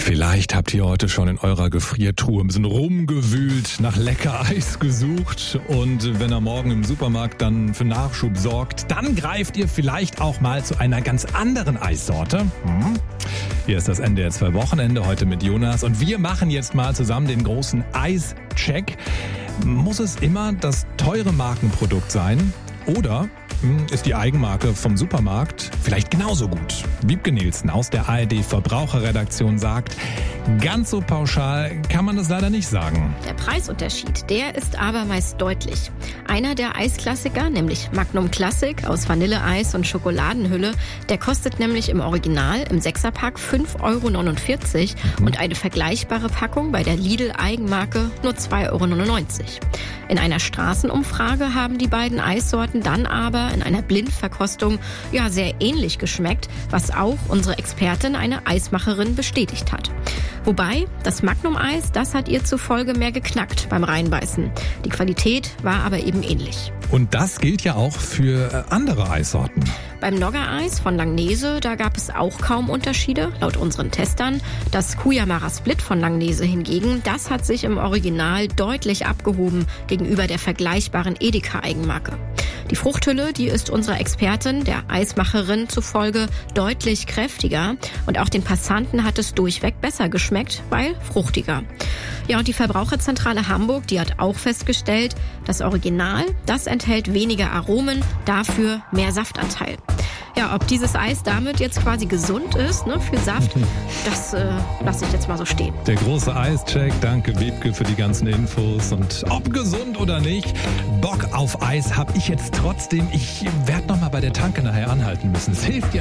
Vielleicht habt ihr heute schon in eurer Gefriertruhe ein bisschen rumgewühlt, nach lecker Eis gesucht und wenn er morgen im Supermarkt dann für Nachschub sorgt, dann greift ihr vielleicht auch mal zu einer ganz anderen Eissorte. Hier ist das NDR 2 Wochenende heute mit Jonas und wir machen jetzt mal zusammen den großen Eischeck. Muss es immer das teure Markenprodukt sein oder ist die Eigenmarke vom Supermarkt vielleicht genauso gut? Wiebke Nielsen aus der ARD Verbraucherredaktion sagt, ganz so pauschal kann man das leider nicht sagen. Der Preisunterschied, der ist aber meist deutlich. Einer der Eisklassiker, nämlich Magnum Classic aus Vanilleeis und Schokoladenhülle, der kostet nämlich im Original im 6er-Pack 5,49 € und eine vergleichbare Packung bei der Lidl-Eigenmarke nur 2,99 €. In einer Straßenumfrage haben die beiden Eissorten dann aber in einer Blindverkostung sehr ähnlich geschmeckt, was auch unsere Expertin, eine Eismacherin, bestätigt hat. Wobei, das Magnum-Eis, das hat ihr zufolge mehr geknackt beim Reinbeißen. Die Qualität war aber eben ähnlich. Und das gilt ja auch für andere Eissorten. Beim Nogger-Eis von Langnese, da gab es auch kaum Unterschiede, laut unseren Testern. Das Cuyamara Split von Langnese hingegen, das hat sich im Original deutlich abgehoben gegenüber der vergleichbaren Edeka-Eigenmarke. Die Fruchthülle, die ist unserer Expertin, der Eismacherin zufolge, deutlich kräftiger. Und auch den Passanten hat es durchweg besser geschmeckt, weil fruchtiger. Ja, und die Verbraucherzentrale Hamburg, die hat auch festgestellt, das Original, das enthält weniger Aromen, dafür mehr Saftanteil. Ja, ob dieses Eis damit jetzt quasi gesund ist, für Saft, das lasse ich jetzt mal so stehen. Der große Eischeck, danke Wiebke für die ganzen Infos. Und ob gesund oder nicht, Bock auf Eis habe ich jetzt trotzdem. Ich werde noch mal bei der Tanke nachher anhalten müssen. Es hilft ja.